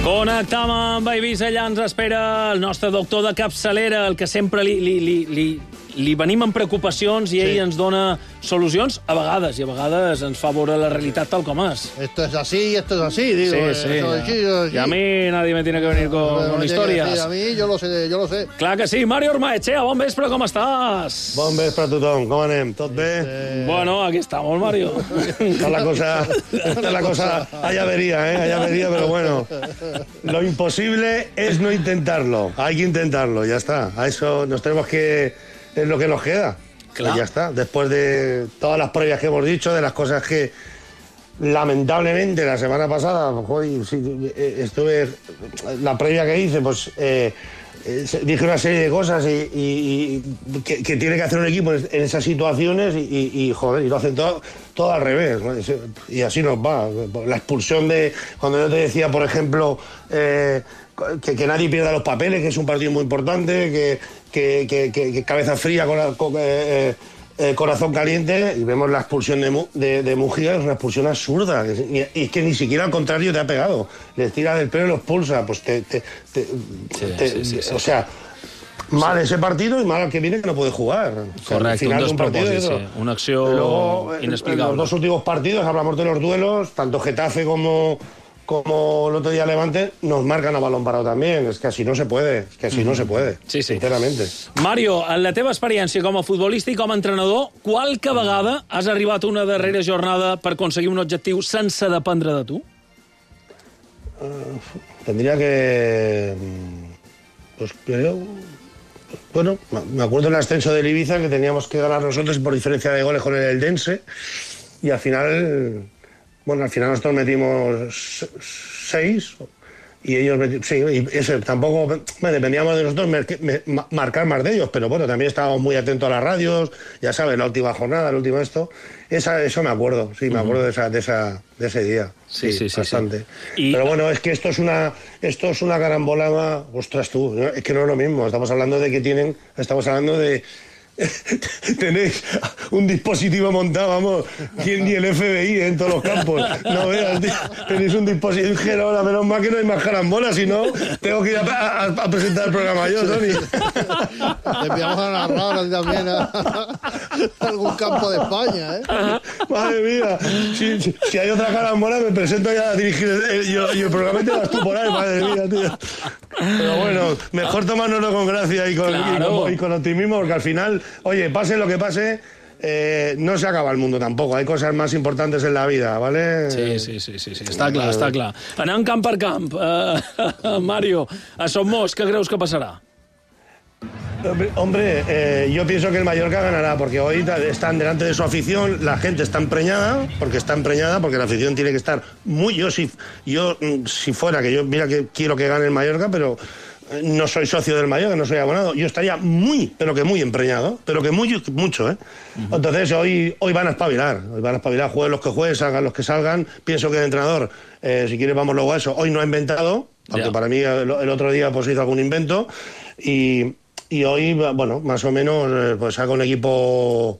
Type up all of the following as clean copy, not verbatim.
Connectam amb Eivissa, allà ens espera el nostre doctor de capçalera, el que sempre li venim amb preocupacions i ell ens dona solucions, a vegades ens fa veure la realitat tal com és. Esto es así y esto es así, digo. Sí. Y a mí nadie me tiene que venir con historias. A mí yo lo sé. Clar que sí. Mario Ormaechea, bon vespre, com estàs? Bon vespre a tothom, com anem? Tot bé? Bueno, aquí estamos, Mario. Está la cosa allá vería, pero bueno. Lo imposible es no intentarlo. Hay que intentarlo, ya está. A eso nos tenemos que... Es lo que nos queda. Claro. Ya está. Después de todas las previas que hemos dicho, de las cosas que lamentablemente la semana pasada, joder, sí, estuve... La previa que hice, pues... dije una serie de cosas y que tiene que hacer un equipo en esas situaciones y joder, y lo hacen todo al revés, ¿no? Y así nos va. La expulsión de... Cuando yo te decía, por ejemplo, que nadie pierda los papeles, que es un partido muy importante, que cabeza fría, corazón caliente, y vemos la expulsión de Mujía, es una expulsión absurda, y es que ni siquiera al contrario te ha pegado, le tira del pelo y lo expulsa, pues sí. O sea, mal ese partido y mal al que viene que no puede jugar. Correcte, un despropòsit, una acció inexplicable. En los dos últimos partidos, hablamos de los duelos, tanto Getafe como el otro día Levante, nos marcan a balón parado también. Es que así no se puede. Sí. Sinceramente. Mario, en la teva experiència com a futbolista i com a entrenador, qualque vegada has arribat a una darrera jornada per aconseguir un objectiu sense dependre de tu? Tendría que... Pues creo... Bueno, me acuerdo del ascenso del Ibiza, que teníamos que ganar nosotros por diferencia de goles con el Eldense, y al final... Bueno, al final nosotros metimos 6 y ellos tampoco dependíamos de nosotros marcar más de ellos, pero bueno, también estábamos muy atentos a las radios, ya sabes, la última jornada, el último esto, eso me acuerdo, me acuerdo de ese día, sí, bastante. Sí. Pero bueno, es que esto es una carambola, ostras tú, ¿no? Es que no es lo mismo, estamos hablando de tenéis un dispositivo montado, vamos, ni el FBI en todos los campos, no veas, tío, tenéis un dispositivo, ahora menos mal que no hay más carambolas, si no, tengo que ir a presentar el programa yo, Tony. Te enviamos a narrar también a algún campo de España, Madre mía, si hay otra carambola me presento ya a dirigir y el programa te vas tú por ahí, madre mía, tío. Pero bueno, mejor tomárnoslo con gracia y con optimismo, porque al final, oye, pase lo que pase, no se acaba el mundo tampoco. Hay cosas más importantes en la vida, ¿vale? Sí. Està clar. Anant camp per camp, Mario, a Somos, què creus que passarà? Hombre, yo pienso que el Mallorca ganará, porque hoy están delante de su afición, la gente está empreñada, porque la afición tiene que estar muy... Yo si fuera, mira que quiero que gane el Mallorca, pero no soy socio del Mallorca, no soy abonado, yo estaría muy empreñado, pero que mucho, ¿eh? Uh-huh. Entonces hoy van a espabilar, jueguen los que jueguen, salgan los que salgan. Pienso que el entrenador, si quiere vamos luego a eso, hoy no ha inventado, aunque para mí el otro día pues hizo algún invento, y hoy, bueno, más o menos, pues saca un equipo,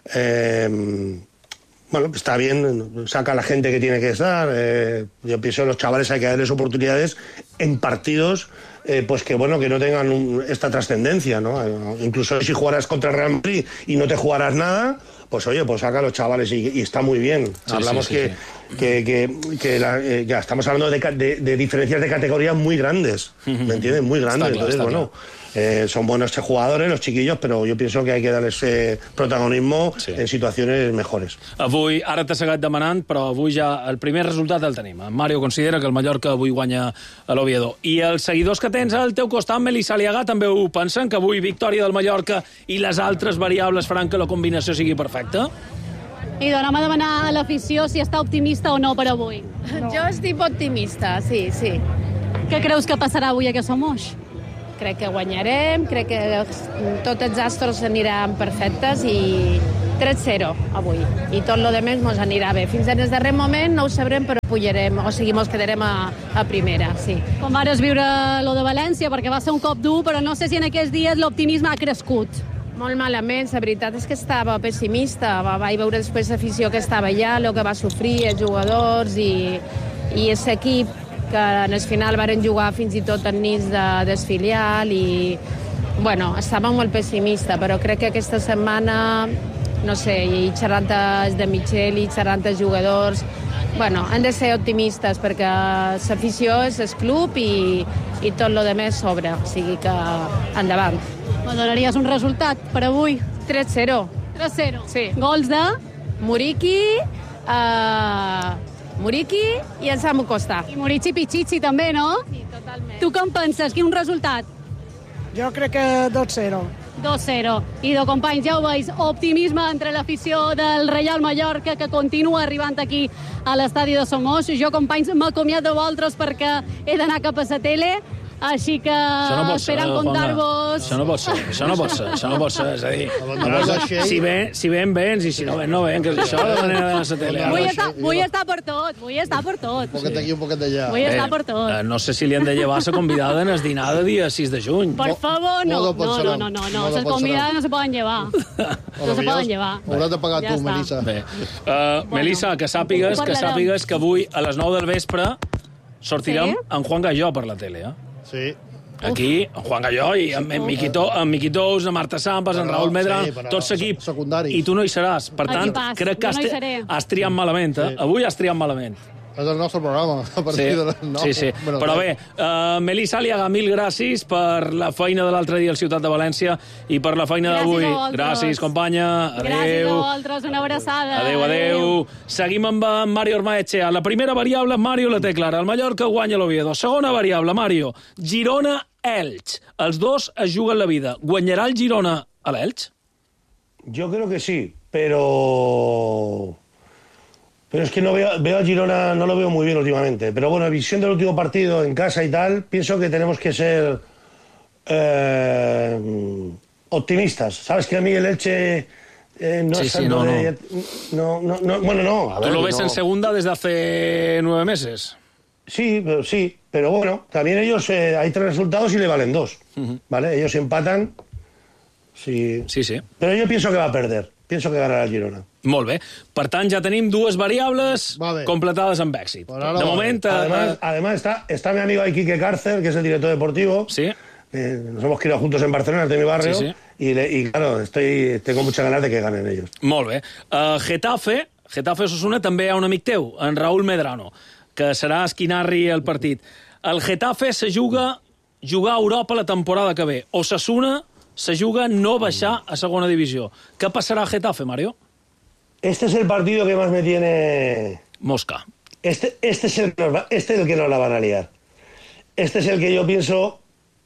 bueno, está bien, saca a la gente que tiene que estar. Yo pienso que los chavales hay que darles oportunidades en partidos, pues que bueno, que no tengan esta trascendencia, ¿no? Incluso si jugaras contra el Real Madrid y no te jugaras nada, pues oye, pues saca a los chavales y está muy bien. Hablamos que estamos hablando de diferencias de categoría muy grandes, ¿me entiendes? Muy grandes. Entonces, bueno, son buenos jugadores, los chiquillos, pero yo pienso que hay que darles protagonismo en situaciones mejores. Avui, ara t'ha seguit demanant, però avui ja el primer resultat el tenim. Mario considera que el Mallorca avui guanya a l'Oviedo. I els seguidors que tens al teu costat, Melissa Aliaga, també ho pensen, que avui victòria del Mallorca i les altres variables faran que la combinació sigui perfecta? I anem a demanar a l'afició si està optimista o no per avui. No. Jo estic optimista, sí. Què creus que passarà avui a Somos? Crec que guanyarem, crec que tots els astros aniran perfectes i 3-0 avui. I tot lo demés mos anirà bé. Fins en el darrer moment no ho sabrem, però pujarem, o sigui, mos quedarem a primera, sí. Com vares viure lo de València? Perquè va ser un cop dur, però no sé si en aquests dies l'optimisme ha crescut. Molt malament, la veritat és que estava pessimista. Vaig veure després l'afició que estava allà, el que va sofrir, els jugadors i l'equip que en el final varen jugar fins i tot en nits del filial i, bueno, estava molt pessimista, però crec que aquesta setmana, no sé, i xerrant de Michel i xerrant els jugadors, bueno, han de ser optimistes perquè l'afició és el club i tot lo demés sobre, o sigui que endavant. Me donaries un resultat per avui? 3-0. 3-0. Sí. Gols de? Muriqui i el Samu Costa. I Murici Pichichi també, no? Sí, totalment. Tu com penses? Quin resultat? Jo crec que 2-0. 2-0. I de companys, ja ho veus, optimisme entre l'afició del Reial Mallorca que continua arribant aquí a l'estadi de Somos. Jo, companys, m'acomiat de vosaltres perquè he d'anar cap a la tele, així que esperant comptar-vos... Això no pot ser, és a dir, si ven, vens, i si no ven, no ven, que és això de manera de la tele. Vull estar per tot. Un poquet d'aquí, un poquet d'allà. Vull estar per tot. No sé si li han de llevar la convidada en el dinar de dia 6 de juny. Per favor, no. No. Les convidades no se poden llevar. No se poden llevar. Hauràs de pagar tu, Melissa. Bé. Melissa, que sàpigues que avui a les 9 del vespre sortirem en Juan Galló per la tele, Sí. Aquí, en Juan Galló i en Miqui Tous, en Marta Sampas, en Raúl Medran, tot l'equip. I tu no hi seràs. Per tant, crec que has triat malament. Avui has triat malament. És el nostre programa, a partir de les 9. Sí. Però bé, Melissa Aliaga, mil gràcies per la feina de l'altre dia al Ciutat de València i per la feina d'avui. Gràcies, companya. Adéu. Gràcies a vosaltres, una abraçada. Adéu. Seguim amb Mario Ormaechea. La primera variable, Mario la té clara. El Mallorca guanya l'Oviedo. Segona variable, Mario. Girona-Elx. Els dos es juguen la vida. Guanyarà el Girona a l'Elx? Yo creo que sí, pero es que no veo a Girona, no lo veo muy bien últimamente. Pero bueno, visión del último partido en casa y tal, pienso que tenemos que ser optimistas. Sabes que a mí el Elche no es tanto de... No. A ver, ¿tú lo ves en segunda desde hace 9 meses? Sí, pero bueno, también ellos hay 3 resultados y le valen 2, ¿vale? Ellos empatan. Sí. Però jo penso que va perder. Penso que ganarà el Girona. Molt bé. Per tant, ja tenim 2 variables completades amb èxit. De moment... Además está mi amigo Quique Cárcel, que es el director deportivo. Sí. Nos hemos criado juntos en Barcelona, de mi barrio. Sí. Y claro, tengo muchas ganas de que ganen ellos. Molt bé. Getafe Osasuna, també hi ha un amic teu, en Raúl Medrano, que serà esquinarri el partit. El Getafe se juga jugar a Europa la temporada que ve. Osasuna se juga no baixar a segona divisió. ¿Qué pasará a Getafe, Mario? Este es el partido que más me tiene... Mosca. Este es el que nos la van a liar. Este es el que yo pienso...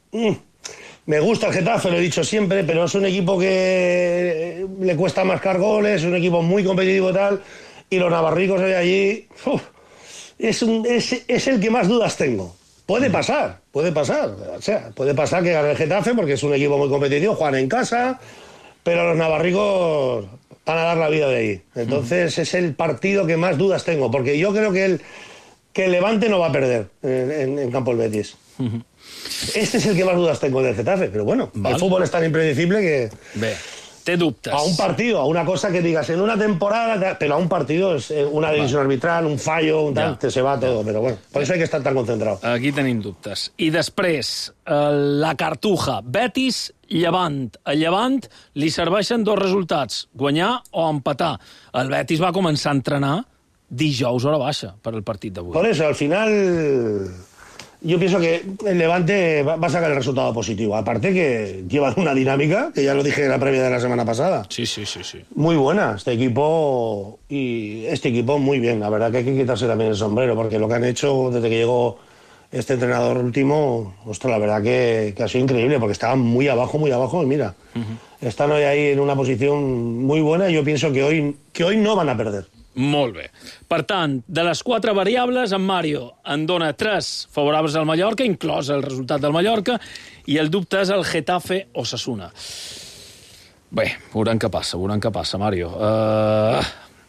me gusta el Getafe, lo he dicho siempre, pero es un equipo que le cuesta marcar goles, es un equipo muy competitivo y tal, y los navarricos de allí... es el que más dudas tengo. Puede pasar. O sea, puede pasar que gane el Getafe porque es un equipo muy competitivo, juegan en casa, pero los navarricos van a dar la vida de ahí. Entonces es el partido que más dudas tengo, porque yo creo que el Levante no va a perder en campo el Betis. Este es el que más dudas tengo del Getafe, pero bueno, el fútbol es tan impredecible que... Bé, té dubtes. A un partido, a una cosa que digas en una temporada, pero a un partido es una división arbitral, un fallo, te se va todo, pero bueno, por eso hay que estar tan concentrado. Aquí tenim dubtes. I després, la Cartuja, Betis-Llevant. Al Llevant li serveixen 2 resultats, guanyar o empatar. El Betis va començar a entrenar dijous hora baixa per al partit d'avui. Por eso, al final... Yo pienso que el Levante va a sacar el resultado positivo. Aparte que llevan una dinámica, que ya lo dije en la previa de la semana pasada. Sí. Muy buena este equipo muy bien. La verdad que hay que quitarse también el sombrero, porque lo que han hecho desde que llegó este entrenador último, ostras, la verdad que ha sido increíble, porque estaban muy abajo, y mira, están hoy ahí en una posición muy buena y yo pienso que hoy no van a perder. Molt bé. Per tant, de les 4 variables, en Mario en dona 3 favorables al Mallorca, inclòs el resultat del Mallorca, i el dubte és el Getafe-Osasuna. Bé, veurem què passa, Mario.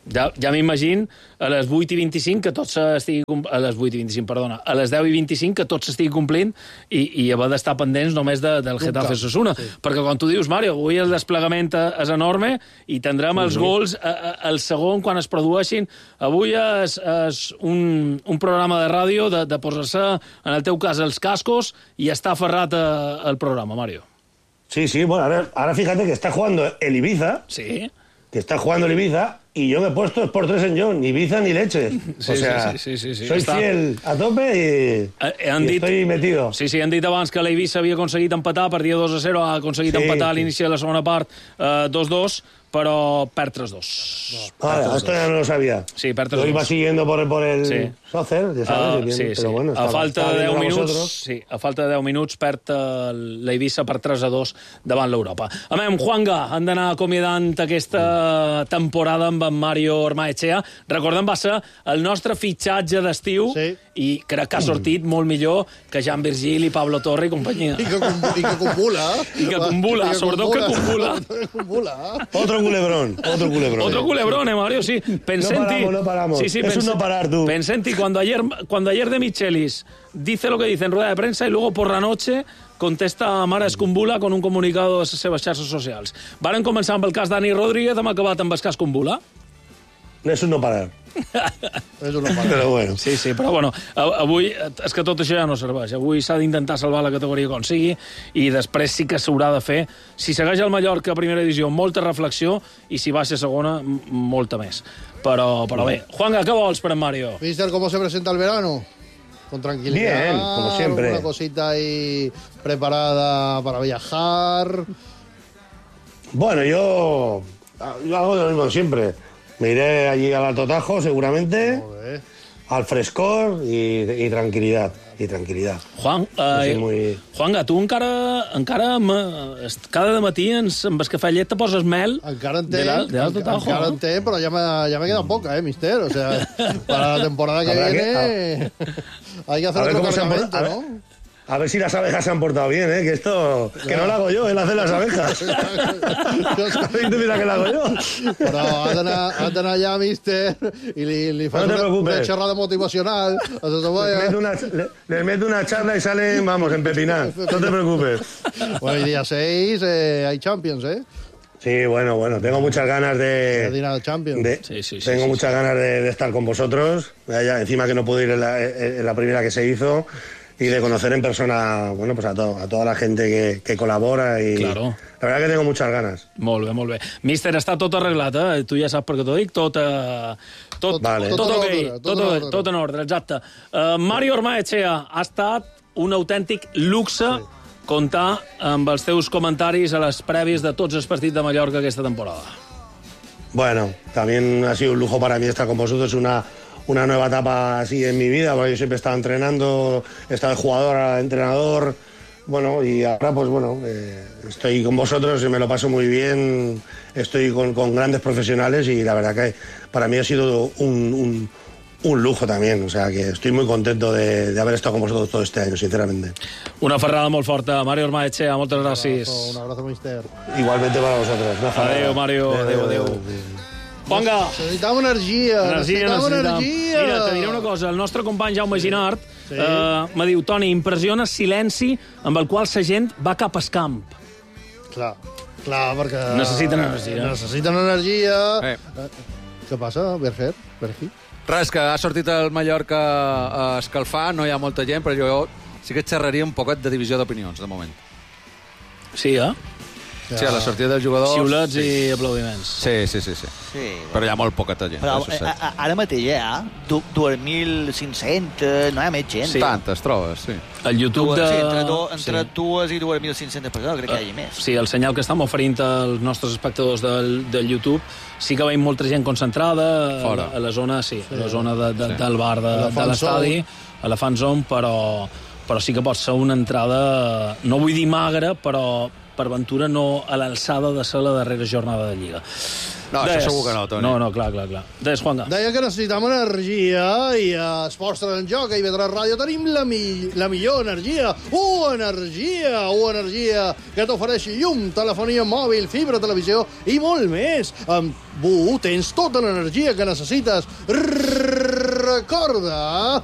Ja m'imagino a les 8:25 que tot s'estigui... A les 8:25, perdona. A les 10:25 que tot s'estigui complint i haver d'estar pendents només del Getafe Osasuna. Sí. Perquè quan tu dius, Mario, avui el desplegament és enorme i tindrem els gols el segon quan es produeixin. Avui és un programa de ràdio de posar-se, en el teu cas, els cascos i estar aferrat al programa, Mario. Sí, bueno, ahora fíjate que está jugando el Ibiza. Sí. Que está jugando el Ibiza y yo me he puesto es por 3 en John, ni Ibiza ni leches. Sí, o sea, sí. Soy fiel a tope y estoy metido. Sí, han dit abans que l'Ibiza havia aconseguit empatar, perdia 2-0, ha aconseguit empatar a l'inici de la segona part 2-2, però perd 3-2. Esto ya no lo sabía. Sí, perd 3-2. Lo iba siguiendo por el Soccer, ya sabes. Sí. Pero bueno, a falta de 10 minuts, a falta de 10 minuts perd l'Ibiza per 3-2 davant l'Europa. A veure, Juanga, han d'anar acomiadant aquesta temporada amb en Mario Ormaechea. Recordem, va ser el nostre fitxatge d'estiu i crec que ha sortit molt millor que Jan Virgili, Pablo Torre i companyia. I que cumbula. Sobretot que cumbula. Otro culebrón. Otro culebrón, Mario, sí. No paramos. Sí, es un no parar, tú. Pensé en ti cuando ayer de Michelis dice lo que dice en rueda de prensa y luego por la noche contesta Mara Escumbula con un comunicado a les seves xarxes socials. Varen començar amb el cas Dani Rodríguez, hem acabat amb el cas Escumbula. És un no parar. Però bueno. Sí, però bueno, avui és que tot això ja no serveix. Avui s'ha d'intentar salvar la categoria com sigui i després sí que s'haurà de fer, si segueix el Mallorca a primera divisió, molta reflexió i si baixa a segona, molta més. Però bé. Juanga, ¿qué vols per en Mario? Mister, ¿cómo se presenta el verano? Con tranquilidad. Bien, como siempre. Una cosita ahí preparada para viajar. Bueno, yo hago lo mismo siempre. Me iré allí al Alto Tajo, seguramente, al frescor y tranquilidad. Juanga, tu encara cada matí amb el cafè llet te poses mel de l'Alto Tajo. Encara en té, però ja me queda poca, mister. O sea, para la temporada que viene hay que hacer otro cargamento, ¿no? A ver si las abejas se han portado bien, que esto... Que no lo hago yo, él hace las abejas. ¿Y tú mira que lo hago yo? Però has d'anar allà, mister, i li fas una xerrada motivacional. Les meto una charla y salen, vamos, empepinar. No te preocupes. Bueno, y día 6 hay Champions, Sí, bueno, tengo muchas ganas de muchas ganas de estar con vosotros. Encima que no pude ir en la primera que se hizo. Y de conocer en persona, bueno, pues a toda la gente que colabora y claro. La verdad que tengo muchas ganas. Molt bé. Míster, està tot arreglat, Tu ja saps per què t'ho dic, tot en ordre, exacte. Mario Ormaechea, ha estat un autèntic luxe comptar amb els teus comentaris a les prèvies de tots els partits de Mallorca aquesta temporada. Bueno, también ha sido un lujo para mí estar con vosotros, una nueva etapa así en mi vida, porque yo siempre he estado entrenando, he estado de jugador a entrenador, bueno, y ahora pues bueno, estoy con vosotros y me lo paso muy bien, estoy con grandes profesionales y la verdad que para mí ha sido un lujo también, o sea que estoy muy contento de haber estado con vosotros todo este año, sinceramente. Una ferrada molt forta, Mario Ormaechea, moltes gràcies. Un abrazo, mister. Igualmente para vosotros. Adéu, Mario. Adéu. Juanga! Necessitàvem energia. Mira, te diré una cosa. El nostre company Jaume Ginart me diu, Toni, impressiona silenci amb el qual la gent va cap al camp. Clar, perquè... Necessiten energia. Què passa, Berger? Res, que ha sortit el Mallorca a escalfar, no hi ha molta gent, però jo sí que xerraria un poquet de divisió d'opinions, de moment. Sí, Sí, a la sortida dels jugadors... Xiulets i aplaudiments. Sí. Però hi ha molt poqueta gent. Però ara mateix hi ha 2.500, no hi ha més gent. Sí. Tantes trobes, sí. El YouTube de... Entre 2 i 2.500 persones, crec que hi hagi més. Sí, el senyal que estem oferint als nostres espectadors del YouTube, sí que veiem molta gent concentrada a la zona, a la zona del bar de l'estadi, a la fan zone, però sí que pot ser una entrada, no vull dir magra, però per ventura no a l'alçada de ser la darrera jornada de Lliga. No, això segur que no, Toni. No, clar. Deies, Juanga. Deia que necessitam energia i a Esports en Joc, a IB3 Ràdio, tenim la millor energia. Energia que t'ofereix llum, telefonia mòbil, fibra, televisió i molt més. Amb tens tota l'energia que necessites. Recorda